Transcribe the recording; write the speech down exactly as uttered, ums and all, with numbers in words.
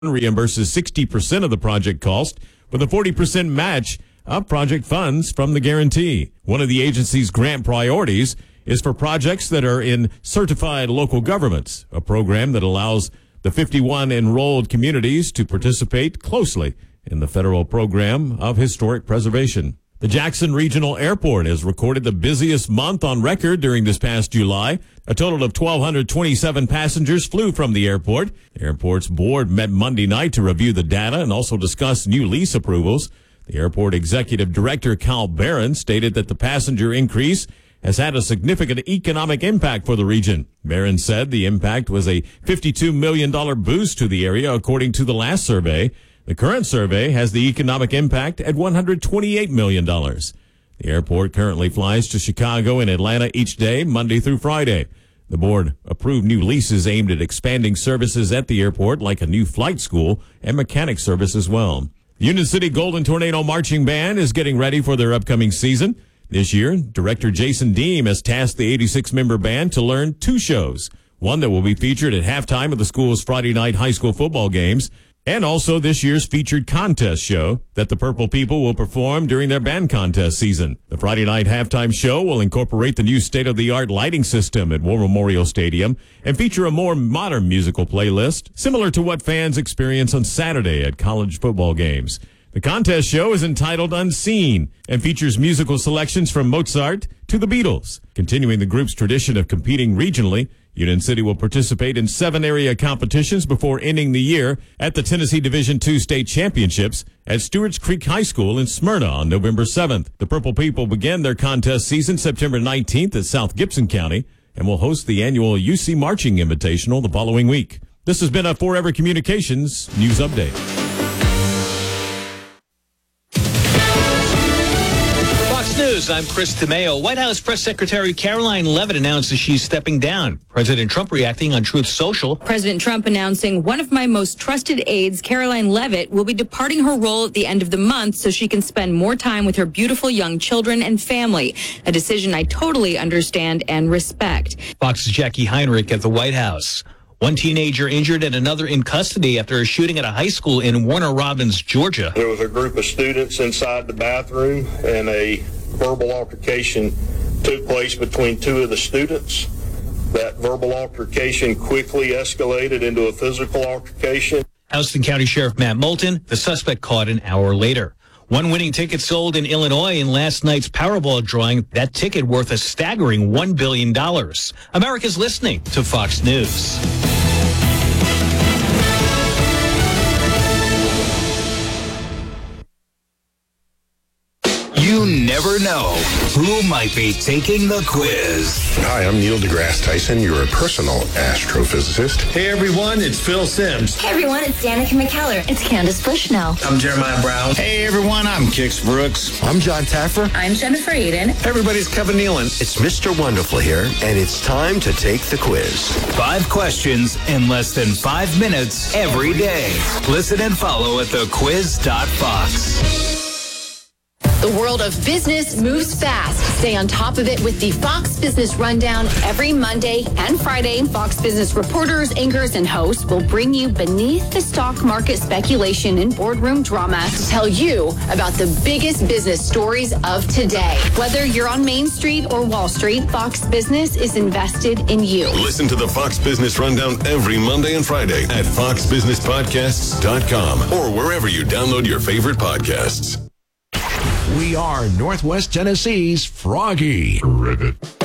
reimburses sixty percent of the project cost with a forty percent match of project funds from the guarantee. One of the agency's grant priorities is for projects that are in certified local governments, a program that allows the fifty-one enrolled communities to participate closely in the federal program of historic preservation. The Jackson Regional Airport has recorded the busiest month on record during this past July. A total of one thousand two hundred twenty-seven passengers flew from the airport. The airport's board met Monday night to review the data and also discuss new lease approvals. The airport executive director, Kyle Barron, stated that the passenger increase has had a significant economic impact for the region. Barron said the impact was a fifty-two million dollars boost to the area, according to the last survey. The current survey has the economic impact at one hundred twenty-eight million dollars. The airport currently flies to Chicago and Atlanta each day, Monday through Friday. The board approved new leases aimed at expanding services at the airport, like a new flight school and mechanic service as well. The Union City Golden Tornado Marching Band is getting ready for their upcoming season. This year, director Jason Deem has tasked the eighty-six member band to learn two shows, one that will be featured at halftime of the school's Friday night high school football games, and also this year's featured contest show that the Purple People will perform during their band contest season. The Friday night halftime show will incorporate the new state-of-the-art lighting system at War Memorial Stadium and feature a more modern musical playlist, similar to what fans experience on Saturday at college football games. The contest show is entitled Unseen and features musical selections from Mozart to the Beatles. Continuing the group's tradition of competing regionally, Union City will participate in seven area competitions before ending the year at the Tennessee Division two State Championships at Stewart's Creek High School in Smyrna on November seventh. The Purple People begin their contest season September nineteenth at South Gibson County and will host the annual U C Marching Invitational the following week. This has been a Forever Communications News Update. News, I'm Chris DeMeo. White House Press Secretary Caroline Leavitt announces she's stepping down. President Trump reacting on Truth Social. President Trump announcing one of my most trusted aides, Caroline Leavitt, will be departing her role at the end of the month so she can spend more time with her beautiful young children and family. A decision I totally understand and respect. Fox's Jackie Heinrich at the White House. One teenager injured and another in custody after a shooting at a high school in Warner Robins, Georgia. There was a group of students inside the bathroom, and a verbal altercation took place between two of the students. That verbal altercation quickly escalated into a physical altercation. Houston County Sheriff Matt Moulton, the suspect caught an hour later. One winning ticket sold in Illinois in last night's Powerball drawing, that ticket worth a staggering one billion dollars. America's listening to Fox News. You never know who might be taking the quiz. Hi, I'm Neil deGrasse Tyson, your personal astrophysicist. Hey everyone, it's Phil Sims. Hey everyone, it's Danica McKellar. It's Candace Bushnell. I'm Jeremiah Brown. Hey everyone, I'm Kix Brooks. I'm John Taffer. I'm Jennifer Aiden. Hey everybody, it's Kevin Nealon. It's Mister Wonderful here, and it's time to take the quiz. Five questions in less than five minutes every day. Listen and follow at the quiz dot fox. The world of business moves fast. Stay on top of it with the Fox Business Rundown every Monday and Friday. Fox Business reporters, anchors, and hosts will bring you beneath the stock market speculation and boardroom drama to tell you about the biggest business stories of today. Whether you're on Main Street or Wall Street, Fox Business is invested in you. Listen to the Fox Business Rundown every Monday and Friday at fox business podcasts dot com or wherever you download your favorite podcasts. We are Northwest Tennessee's Froggy. Ribbit.